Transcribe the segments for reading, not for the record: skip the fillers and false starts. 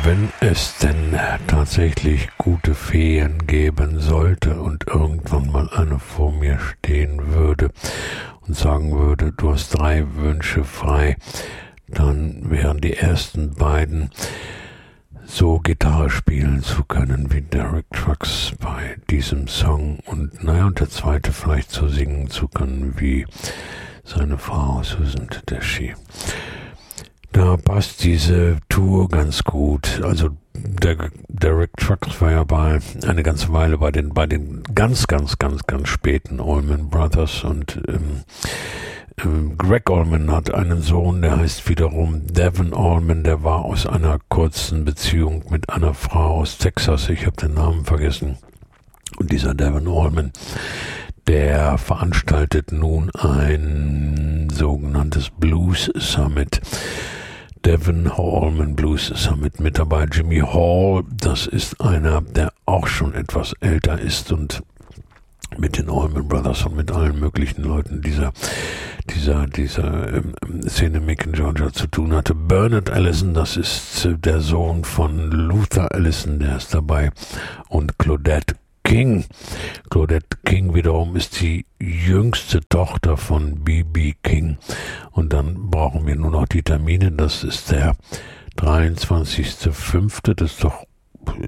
Wenn es denn tatsächlich gute Feen geben sollte und irgendwann mal eine vor mir stehen würde und sagen würde, du hast 3 Wünsche frei, dann wären die ersten beiden so Gitarre spielen zu können wie Derek Trucks bei diesem Song und der zweite vielleicht so singen zu können wie seine Frau Susan Tedeschi. Da passt diese Tour ganz gut. Also Derek Trucks war ja eine ganze Weile bei den ganz späten Allman Brothers und Greg Allman hat einen Sohn, der heißt wiederum Devon Allman, der war aus einer kurzen Beziehung mit einer Frau aus Texas, ich habe den Namen vergessen. Und dieser Devon Allman, der veranstaltet nun ein sogenanntes Blues Summit. Devon Allman Blues Summit mit dabei. Jimmy Hall, das ist einer, der auch schon etwas älter ist und mit den Allman Brothers und mit allen möglichen Leuten dieser Szene Macon, Georgia zu tun hatte. Bernard Allison, das ist der Sohn von Luther Allison, der ist dabei, und Claudette King. Claudette King wiederum ist die jüngste Tochter von B.B. King. Und dann brauchen wir nur noch die Termine. Das ist der 23.05. Das ist doch,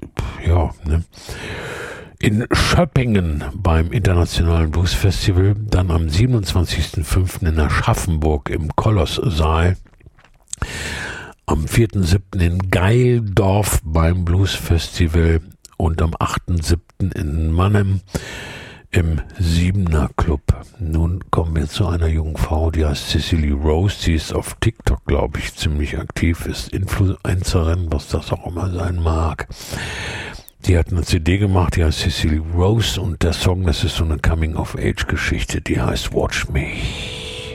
in Schöppingen beim Internationalen Blues Festival. Dann am 27.05. in Aschaffenburg im Kolosssaal. Am 4.07. in Geildorf beim Blues Festival. Und am 8.07. in Mannheim im 7er Club. Nun kommen wir zu einer jungen Frau, die heißt Cicely Rose. Die ist auf TikTok, glaube ich, ziemlich aktiv, ist Influencerin, was das auch immer sein mag. Die hat eine CD gemacht, die heißt Cicely Rose und der Song, das ist so eine Coming-of-Age-Geschichte, die heißt Watch Me.